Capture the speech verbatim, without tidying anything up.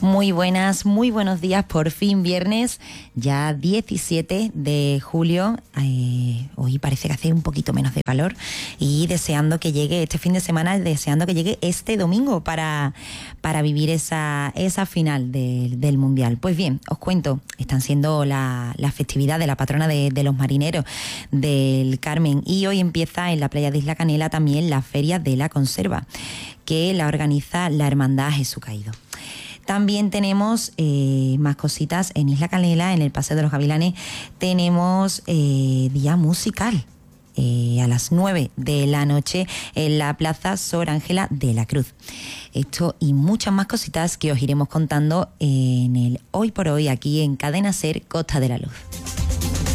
Muy buenas, muy buenos días, por fin viernes, ya diecisiete de julio, eh, hoy parece que hace un poquito menos de calor y deseando que llegue este fin de semana, deseando que llegue este domingo para, para vivir esa, esa final de, del Mundial. Pues bien, os cuento, están siendo la, la festividad de la patrona de, de los marineros del Carmen y hoy empieza en la playa de Isla Canela también la Feria de la Conserva, que la organiza la Hermandad Jesús Caído. También tenemos eh, más cositas en Isla Canela, en el Paseo de los Gavilanes. Tenemos eh, día musical eh, a las nueve de la noche en la Plaza Sor Ángela de la Cruz. Esto y muchas más cositas que os iremos contando en el Hoy por Hoy aquí en Cadena Ser Costa de la Luz.